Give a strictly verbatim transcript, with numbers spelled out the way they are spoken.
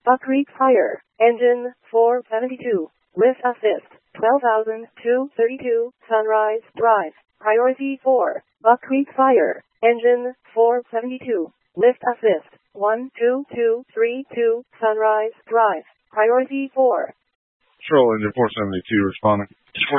Buck Creek Fire, engine four seventy-two, lift assist, twelve thousand two hundred thirty-two, Sunrise Drive, priority four, Buck Creek Fire, engine four seventy-two, lift assist, one two two three two, Sunrise Drive, priority four. Patrol engine four seventy-two responding.